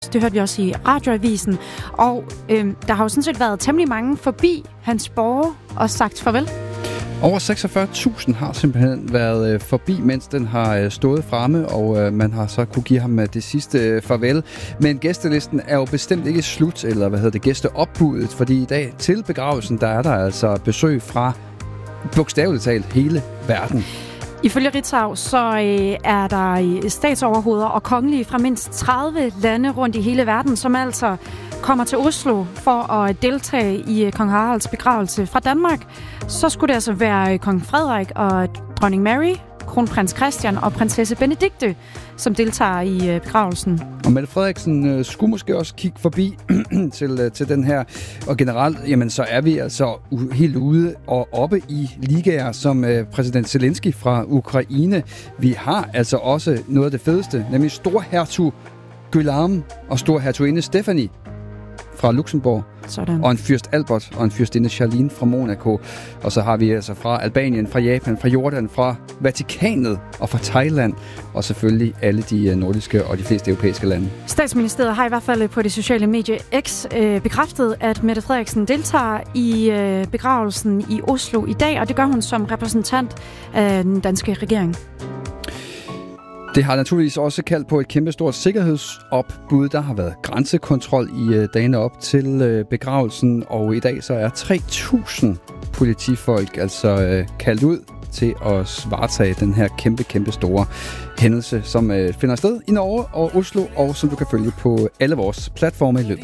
Det hørte vi også i radioavisen. Og der har jo sådan set været temmelig mange forbi hans borger og sagt farvel. Over 46.000 har simpelthen været forbi, mens den har stået fremme, og man har så kunne give ham det sidste farvel. Men gæstelisten er jo bestemt ikke slut, eller gæsteopbuddet, fordi i dag til begravelsen, der er der altså besøg fra bogstaveligt talt hele verden. Ifølge Ritzau, så er der statsoverhoveder og kongelige fra mindst 30 lande rundt i hele verden, som altså kommer til Oslo for at deltage i kong Haralds begravelse. Fra Danmark, så skulle det altså være kong Frederik og dronning Mary, kronprins Christian og prinsesse Benedikte, som deltager i begravelsen. Og Mette Frederiksen skulle måske også kigge forbi til den her. Og generelt, jamen, så er vi altså helt ude og oppe i ligaer som præsident Zelensky fra Ukraine. Vi har altså også noget af det fedeste, nemlig storhertug Guillaume og storhertuginde Stephanie fra Luxembourg. Sådan. Og en fyrst Albert og en fyrstinde Charlene fra Monaco. Og så har vi altså fra Albanien, fra Japan, fra Jordan, fra Vatikanet og fra Thailand. Og selvfølgelig alle de nordiske og de fleste europæiske lande. Statsministeriet har i hvert fald på det sociale medie X bekræftet, at Mette Frederiksen deltager i begravelsen i Oslo i dag. Og det gør hun som repræsentant af den danske regering. Det har naturligvis også kaldt på et kæmpestort sikkerhedsopbud. Der har været grænsekontrol i dagene op til begravelsen, og i dag så er 3.000 politifolk altså kaldt ud til at varetage den her kæmpe store hændelse, som finder sted i Norge og Oslo, og som du kan følge på alle vores platforme i løbet